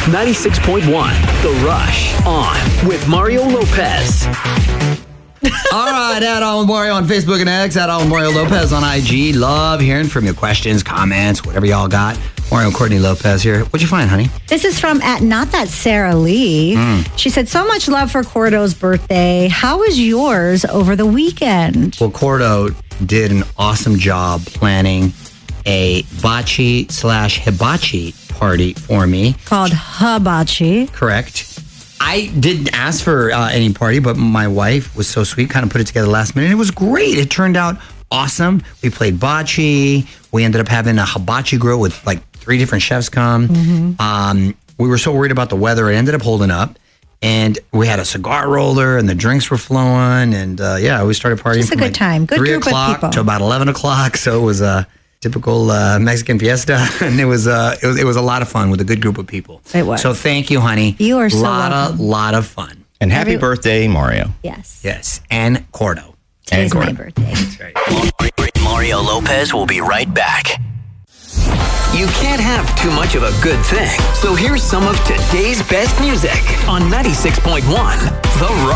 96.1 The Rush on with Mario Lopez. All right, at On with Mario on Facebook and X, at On with Mario Lopez on IG. Love hearing from you. Questions, comments, whatever y'all got. Mario and Courtney Lopez here. What'd you find, honey? This is from at Not That Sarah Lee. She said, so much love for Cordo's birthday. How was yours over the weekend? Well, Cordo did an awesome job planning a bocce/hibachi party for me. Called hibachi. Correct. I didn't ask for any party, but my wife was so sweet, kind of put it together last minute. It was great. It turned out awesome. We played bocce. We ended up having a hibachi grill with like 3 different chefs come. We were so worried about the weather. It ended up holding up. And we had a cigar roller and the drinks were flowing. And we started partying Just a from good time. Good 3 group of o'clock people. to about 11 o'clock. So it was a typical Mexican fiesta. And it was a lot of fun with a good group of people. It was. So thank you, honey. You are so welcome. Lot of fun. And happy birthday, Mario. Yes. Yes. And Cordo. Today's And my Cordo. birthday. That's right. Mario Lopez will be right back. You can't have too much of a good thing. So here's some of today's best music on 96.1 The Rush.